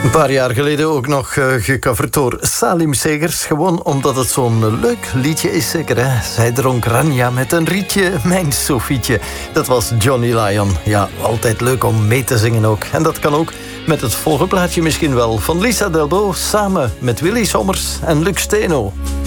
Een paar jaar geleden ook nog gecoverd door Salim Segers. Gewoon omdat het zo'n leuk liedje is, zeker hè. Zij dronk Ranja met een rietje, mijn Sofietje. Dat was Johnny Lyon. Ja, altijd leuk om mee te zingen ook. En dat kan ook met het volgende plaatje misschien wel. Van Lisa Delbo samen met Willy Sommers en Luc Steno.